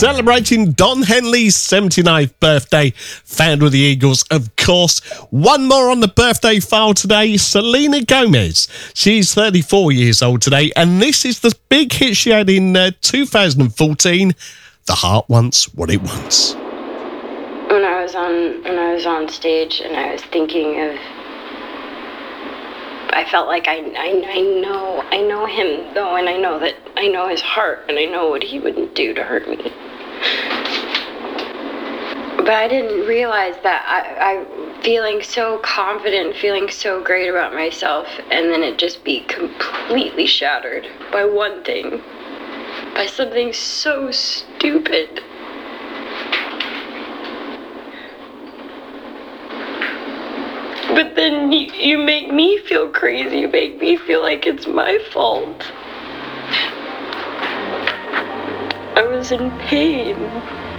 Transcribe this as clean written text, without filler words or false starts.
celebrating Don Henley's 79th birthday, founder of the Eagles, of course. One more on the birthday file today, Selena Gomez. She's 34 years old today, and this is the big hit she had in 2014, The Heart Wants What It Wants. When I was on stage and I was thinking of, I felt like I know him though, and I know that I know his heart, and I know what he wouldn't do to hurt me. But I didn't realize that I feeling so confident, feeling so great about myself, and then it just be completely shattered by one thing, by something so stupid. But then you make me feel crazy. You make me feel like it's my fault. I was in pain.